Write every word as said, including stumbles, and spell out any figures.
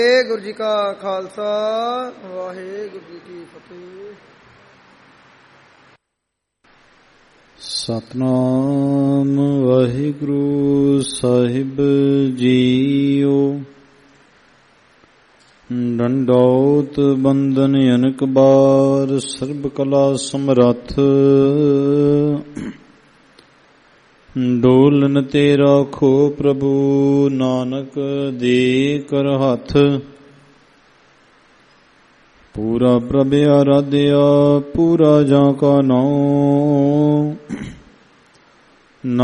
ਵਾਹਿਗੁਰੂ ਜੀ ਕਾ ਖਾਲਸਾ ਵਾਹਿਗੁਰੂ ਜੀ ਕੀ ਫਤਿਹ। ਸਤਿਨਾਮ ਵਾਹਿਗੁਰੂ ਸਾਹਿਬ ਜੀਓ। ਡੰਡੌਤ ਬੰਦਨ ਅਨਕ ਬਾਰ ਸਰਬ ਕਲਾ ਸਮਰੱਥ। ਡੋਲਨ ਤੇ ਰਾਖੋ ਪ੍ਰਭੂ ਨਾਨਕ ਦੇ ਕਰ ਹੱਥ। ਪੂਰਾ ਪ੍ਰਭ ਆਰਾਧਿਆ ਪੂਰਾ ਜਾਂ ਕਾ ਨਾਉ।